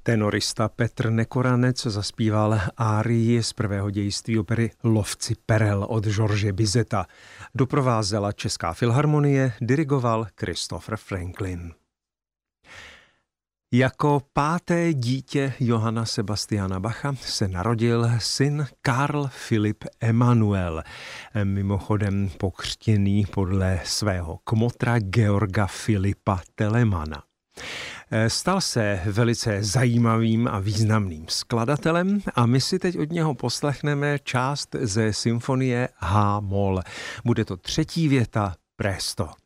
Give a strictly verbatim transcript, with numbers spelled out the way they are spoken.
Tenorista Petr Nekoranec zaspíval árii z prvého dějství opery Lovci perel od George Bizeta. Doprovázela Česká filharmonie, dirigoval Christopher Franklin. Jako páté dítě Johanna Sebastiana Bacha se narodil syn Karl Philipp Emanuel, mimochodem pokřtěný podle svého kmotra Georga Filipa Telemana. Stal se velice zajímavým a významným skladatelem a my si teď od něho poslechneme část ze symfonie H-moll. Bude to třetí věta Presto.